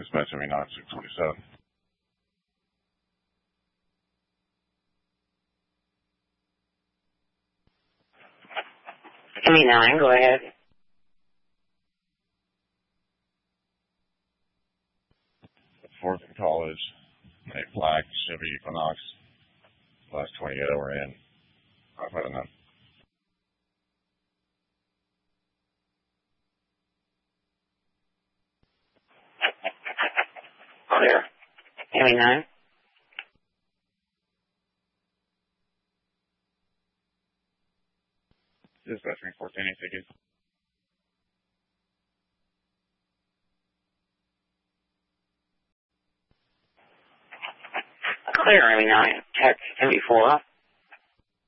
Dispatch 79-647. ME9, go ahead. Fourth and College, a black Chevy Equinox, last 28 over in. I've had enough. Clear. ME9. Dispatch 314, ticket. Clear, ME9. Check ME4.